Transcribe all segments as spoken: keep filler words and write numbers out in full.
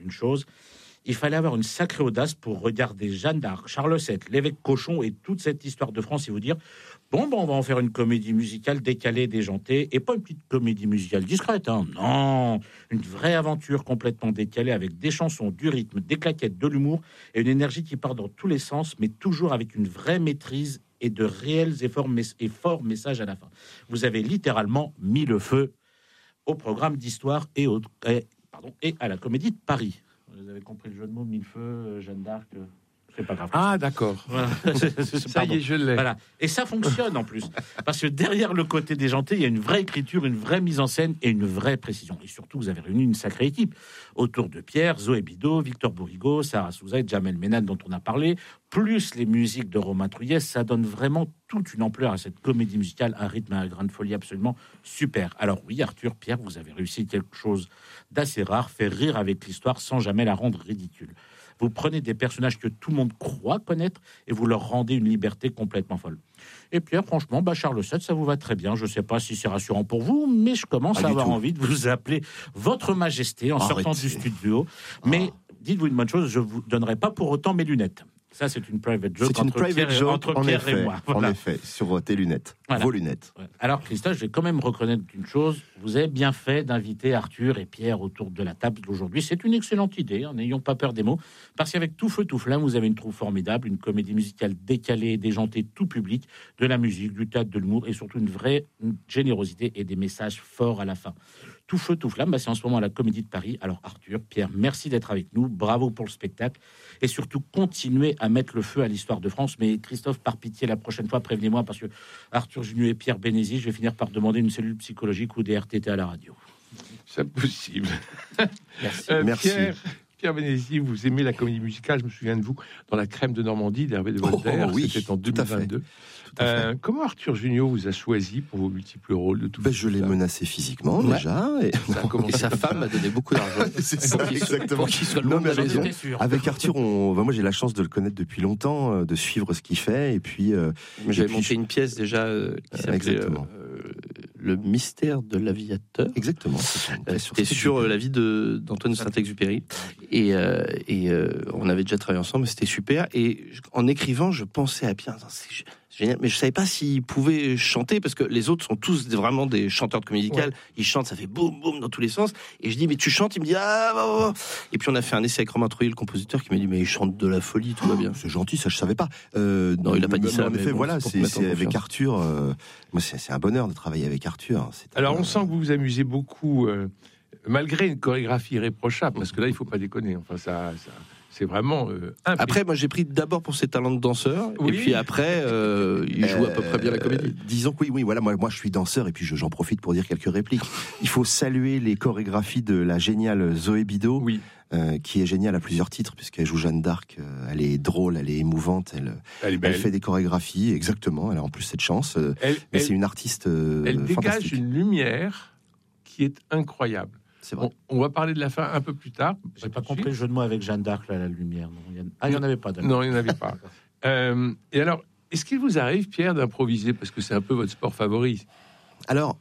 une chose. Il fallait avoir une sacrée audace pour regarder Jeanne d'Arc, Charles sept, l'évêque Cochon et toute cette histoire de France et vous dire bon, ben, on va en faire une comédie musicale décalée, déjantée, et pas une petite comédie musicale discrète, hein. Non, une vraie aventure complètement décalée avec des chansons, du rythme, des claquettes, de l'humour et une énergie qui part dans tous les sens, mais toujours avec une vraie maîtrise et de réels efforts et forts messages à la fin. Vous avez littéralement mis le feu au programme d'histoire et, au, et, pardon, et à la Comédie de Paris. Vous avez compris le jeu de mots, Millefeu, Jeanne d'Arc, c'est pas grave. Ah, d'accord. Voilà. c'est, c'est, ça y est, je l'ai. Voilà. Et ça fonctionne en plus. Parce que derrière le côté déjanté, il y a une vraie écriture, une vraie mise en scène et une vraie précision. Et surtout, vous avez réuni une sacrée équipe autour de Pierre, Zoé Bidault, Victor Bourrigaud, Sarah Souza et Jamel Ménane, dont on a parlé, plus les musiques de Romain Truyès. Ça donne vraiment toute une ampleur à cette comédie musicale, un rythme et un grain de folie absolument super. Alors oui, Arthur, Pierre, vous avez réussi quelque chose d'assez rare, faire rire avec l'histoire sans jamais la rendre ridicule. Vous prenez des personnages que tout le monde croit connaître et vous leur rendez une liberté complètement folle. Et Pierre, franchement, bah Charles sept, ça vous va très bien. Je ne sais pas si c'est rassurant pour vous, mais je commence pas à avoir tout. envie de vous appeler Votre Majesté en Arrêtez. sortant du studio. Mais ah. dites-vous une bonne chose, je ne vous donnerai pas pour autant mes lunettes. Ça, c'est une private joke c'est une entre private Pierre, joke, entre en Pierre effet, et moi. Voilà. En effet, sur tes lunettes, voilà. Vos lunettes. Alors, Christophe, je vais quand même reconnaître une chose. Vous avez bien fait d'inviter Arthur et Pierre autour de la table d'aujourd'hui. C'est une excellente idée, hein, n'ayons pas peur des mots. Parce qu'avec Tout Feu, Tout Flamme, vous avez une troupe formidable, une comédie musicale décalée, déjantée, tout public, de la musique, du théâtre, de l'humour et surtout une vraie générosité et des messages forts à la fin. Tout Feu, Tout Flamme, bah, c'est en ce moment à la Comédie de Paris. Alors Arthur, Pierre, merci d'être avec nous. Bravo pour le spectacle. Et surtout, continuez à mettre le feu à l'histoire de France. Mais Christophe, par pitié, la prochaine fois, prévenez-moi, parce que Arthur Junior et Pierre Bénézy, je vais finir par demander une cellule psychologique ou des R T T à la radio. C'est possible. Merci. Euh, merci. Pierre, Pierre Bénézy, vous aimez la comédie musicale. Je me souviens de vous dans La Crème de Normandie d'Hervé de Voltaire. Oh, oui, c'était en deux mille vingt-deux. Euh, comment Arthur Junior vous a choisi pour vos multiples rôles de tout ben, Je l'ai menacé physiquement ouais. déjà. Et... et sa femme m'a donné beaucoup d'argent. C'est ça, pour exactement. Qu'il soit non, mais maison. Avec Arthur, on... ben, moi j'ai la chance de le connaître depuis longtemps, de suivre ce qu'il fait. Et puis, euh... j'avais et monté puis... une pièce déjà euh, qui s'appelait exactement. Euh, Le mystère de l'aviateur. Exactement. Euh, C'était sur euh, la vie de, d'Antoine de Saint-Exupéry. Et, euh, et euh, on avait déjà travaillé ensemble, c'était super. Et en écrivant, je pensais à Pierre. C'est génial, mais je savais pas s'il pouvait chanter parce que les autres sont tous vraiment des chanteurs de comédie musicale. Ouais. Ils chantent, ça fait boum boum dans tous les sens. Et je dis mais tu chantes, il me dit ah bah, bah. Et puis on a fait un essai avec Romain Trouillet, le compositeur, qui m'a dit mais il chante de la folie, tout va bien. C'est gentil, ça je savais pas. Euh, non, il a pas dit ça. En effet, bon, voilà, c'est, c'est avec Arthur. Euh, moi, c'est, c'est un bonheur de travailler avec Arthur. C'est Alors un... on sent que vous vous amusez beaucoup, euh, malgré une chorégraphie irréprochable, parce que là il faut pas déconner. Enfin ça. ça... C'est vraiment. Euh, après, moi, j'ai pris d'abord pour ses talents de danseur, oui. et puis après, euh, il joue euh, à peu près bien la comédie. Euh, disons que oui, oui, voilà. Moi, moi, je suis danseur, et puis je, j'en profite pour dire quelques répliques. Il faut saluer les chorégraphies de la géniale Zoé Bidault, oui. euh, qui est géniale à plusieurs titres, puisqu'elle joue Jeanne d'Arc. Euh, elle est drôle, elle est émouvante, elle, elle, est elle fait des chorégraphies, exactement. Elle a en plus cette chance. Euh, elle, mais elle, c'est une artiste. Euh, elle fantastique. dégage une lumière qui est incroyable. C'est vrai. On, on va parler de la fin un peu plus tard. J'ai pas compris le jeu de mots avec Jeanne d'Arc, là, la lumière. Non, il y a... Ah, il n'y en avait pas. D'accord. Non, il n'y en avait pas. euh, et alors, est-ce qu'il vous arrive, Pierre, d'improviser? Parce que c'est un peu votre sport favori. Alors,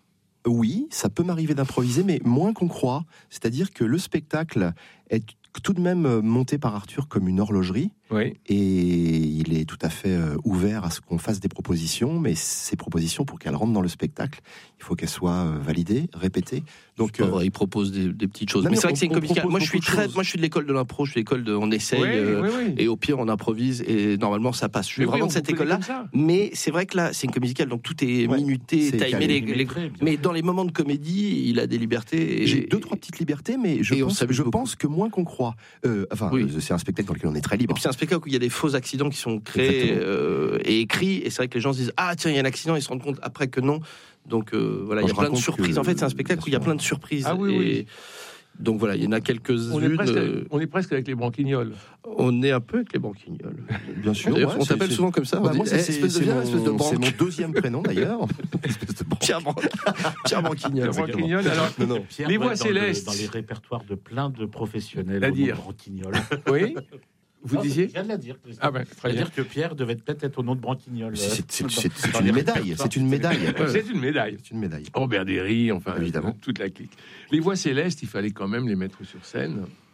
oui, ça peut m'arriver d'improviser, mais moins qu'on croit. C'est-à-dire que le spectacle est tout de même monté par Arthur comme une horlogerie. Oui. Et il est tout à fait ouvert à ce qu'on fasse des propositions, mais ces propositions, pour qu'elles rentrent dans le spectacle, il faut qu'elles soient validées, répétées. Donc, euh... il propose des, des petites choses. Non, mais, mais c'est vrai que c'est une comédie. Moi, je suis très, moi, je suis de l'école de l'impro, je suis de l'école de, on essaye, oui, euh, oui, oui. et au pire, on improvise, et normalement, ça passe. Je suis mais vraiment oui, de cette école-là. Mais c'est vrai que là, c'est une comédie musicale, donc tout est ouais, minuté, c'est timé. Les, les, mais dans les moments de comédie, il a des libertés. Et... J'ai deux, trois petites libertés, mais je, pense, je pense que moins qu'on croit. Euh, enfin, oui. c'est un spectacle dans lequel on est très libre. Et puis c'est un spectacle où il y a des faux accidents qui sont créés euh, et écrits, et c'est vrai que les gens se disent ah tiens il y a un accident, ils se rendent compte après que non. Donc euh, voilà, il y a plein de surprises. Que... En fait, c'est un spectacle où il y a plein de surprises. Ah oui, et... oui. Donc voilà, il y en a quelques-unes. On est presque, on est presque avec les branquignoles. On est un peu avec les branquignoles. Bien sûr. D'ailleurs, ouais, on t'appelle souvent comme ça. Bah, moi, c'est, eh, c'est, c'est, de mon, espèce de c'est mon deuxième prénom d'ailleurs. Pierre Branquignol. Branquignol. Alors, non, non. Pierre les voix dans célestes. Le, dans les répertoires de plein de professionnels. À dire. Branquignol. Oui. Vous non, disiez? Je viens de la dire. Ah ben, très bien. dire que Pierre devait peut-être être au nom de Branquignol. C'est, c'est, c'est, c'est, c'est une médaille. C'est une médaille. C'est une médaille. C'est une médaille. Robert Derry, enfin, évidemment, toute la clique. Les voix célestes, il fallait quand même les mettre sur scène.